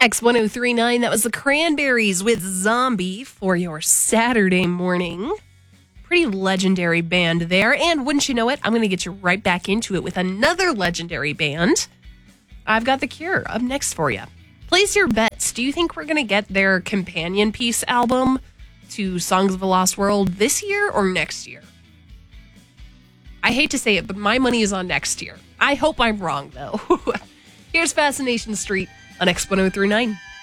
X1039, that was the Cranberries with Zombie for your Saturday morning. Pretty legendary band there. And wouldn't you know it, I'm going to get you right back into it with another legendary band. I've got The Cure up next for you. Place your bets. Do you think we're going to get their companion piece album to Songs of a Lost World this year or next year? I hate to say it, but my money is on next year. I hope I'm wrong, though. Here's Fascination Street on X1039.